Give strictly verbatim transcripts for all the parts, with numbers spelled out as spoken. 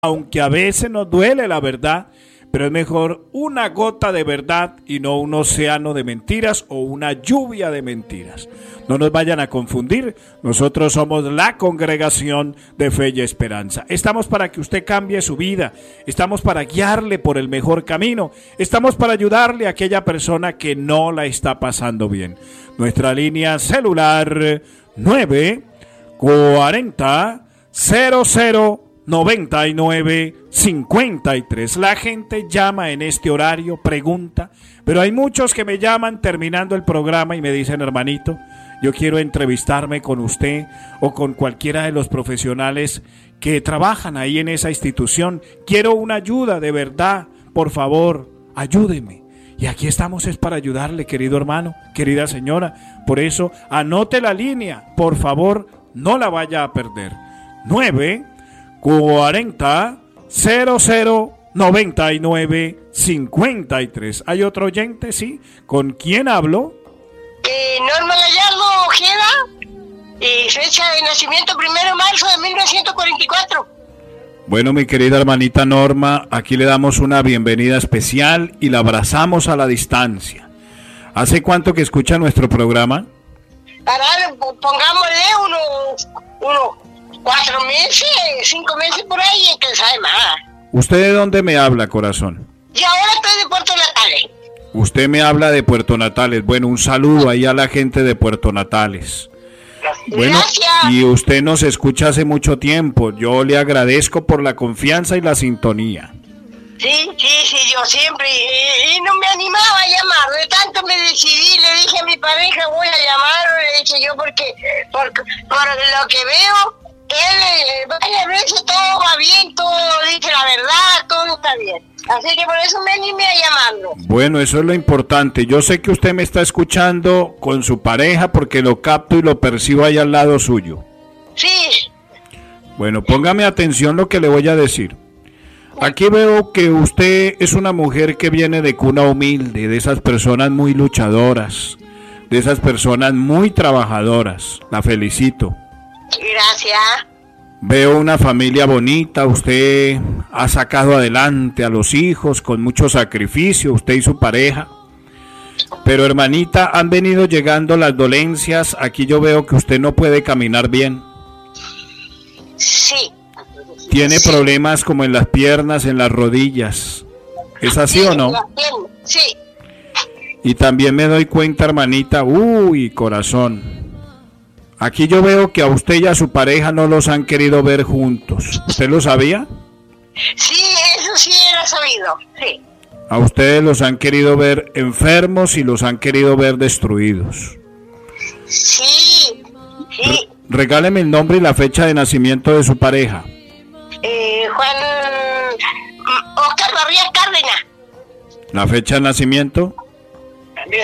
Aunque a veces nos duele la verdad, pero es mejor una gota de verdad y no un océano de mentiras o una lluvia de mentiras. No nos vayan a confundir, nosotros somos la Congregación de Fe y Esperanza. Estamos para que usted cambie su vida, estamos para guiarle por el mejor camino, estamos para ayudarle a aquella persona que no la está pasando bien. Nuestra línea celular nueve cuarenta cero cero noventa y nueve cincuenta y tres. La gente llama en este horario, pregunta, pero hay muchos que me llaman terminando el programa y me dicen: hermanito, yo quiero entrevistarme con usted o con cualquiera de los profesionales que trabajan ahí en esa institución. Quiero una ayuda de verdad, por favor, ayúdeme. Y aquí estamos es para ayudarle, querido hermano, querida señora. Por eso, anote la línea, por favor, no la vaya a perder. nueve cuarenta cero cero noventa y nueve cincuenta y tres. ¿Hay otro oyente? Sí. ¿Con quién hablo? Eh, Norma Gallardo Ojeda, eh, fecha de nacimiento primero de marzo de mil novecientos cuarenta y cuatro. Bueno, mi querida hermanita Norma, aquí le damos una bienvenida especial y la abrazamos a la distancia. ¿Hace cuánto que escucha nuestro programa? Para, pongámosle unos, unos cuatro meses, cinco meses por ahí, que sabe más. ¿Usted de dónde me habla, corazón? Y ahora estoy de Puerto Natales. Usted me habla de Puerto Natales. Bueno, un saludo ahí a la gente de Puerto Natales. Bueno, gracias. Y usted nos escucha hace mucho tiempo. Yo le agradezco por la confianza y la sintonía. Sí, sí, sí, yo siempre, y, y no me animaba a llamar, de tanto me decidí, le dije a mi pareja, voy a llamar, le dije yo, porque, porque por lo que veo, él eh, varias veces todo va bien, todo dice la verdad, todo está bien. Así que por eso me animé a llamarlo. Bueno, eso es lo importante. Yo sé que usted me está escuchando con su pareja porque lo capto y lo percibo ahí al lado suyo. Sí. Bueno, póngame atención lo que le voy a decir. Aquí veo que usted es una mujer que viene de cuna humilde, de esas personas muy luchadoras, de esas personas muy trabajadoras. La felicito. Gracias. Veo una familia bonita, usted ha sacado adelante a los hijos con mucho sacrificio, usted y su pareja. Pero hermanita, han venido llegando las dolencias, aquí yo veo que usted no puede caminar bien. Sí. Tiene sí. problemas como en las piernas, en las rodillas. ¿Es así sí, o no? Sí. Y también me doy cuenta, hermanita, uy, corazón. Aquí yo veo que a usted y a su pareja no los han querido ver juntos. ¿Usted lo sabía? Sí, eso sí era sabido, sí. A ustedes los han querido ver enfermos y los han querido ver destruidos. Sí, sí. Re- regáleme el nombre y la fecha de nacimiento de su pareja. Eh, Juan Oscar Barrías Cárdenas. ¿La fecha de nacimiento? mil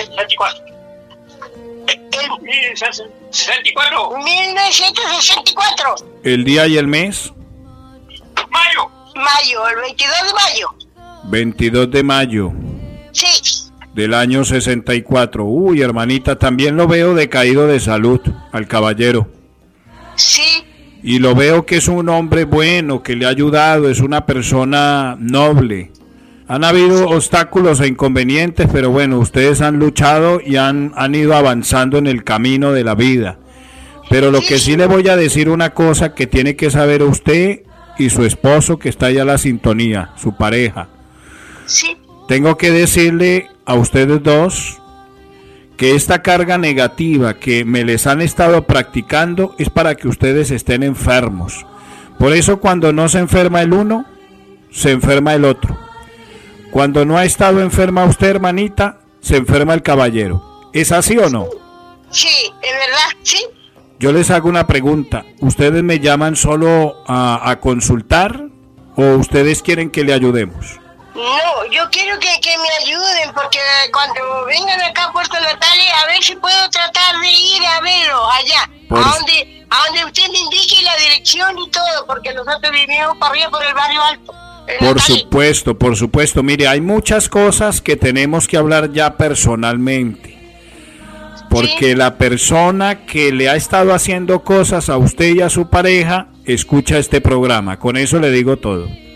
novecientos sesenta y cuatro. mil novecientos sesenta y cuatro. ¿El día y el mes? Mayo. Mayo, el veintidós de mayo. veintidós de mayo. Sí. Del año sesenta y cuatro. Uy, hermanita, también lo veo decaído de salud, al caballero. Sí. Y lo veo que es un hombre bueno, que le ha ayudado, es una persona noble. Han habido obstáculos e inconvenientes, pero bueno, ustedes han luchado y han, han ido avanzando en el camino de la vida. Pero lo que sí le voy a decir una cosa que tiene que saber usted y su esposo que está allá a la sintonía, su pareja. Sí. Tengo que decirle a ustedes dos que esta carga negativa que me les han estado practicando es para que ustedes estén enfermos. Por eso cuando no se enferma el uno, se enferma el otro. Cuando no ha estado enferma usted, hermanita, se enferma el caballero. ¿Es así o no? Sí, es verdad, sí. Yo les hago una pregunta. ¿Ustedes me llaman solo a, a consultar o ustedes quieren que le ayudemos? No, yo quiero que, que me ayuden porque cuando vengan acá a Puerto Natales, a ver si puedo tratar de ir a verlo allá, Por... a donde, a donde usted me indique la dirección y todo, porque nosotros vivimos para arriba por el barrio alto. Por supuesto, por supuesto. Mire, hay muchas cosas que tenemos que hablar ya personalmente. Porque ¿sí? La persona que le ha estado haciendo cosas a usted y a su pareja escucha este programa. Con eso le digo todo.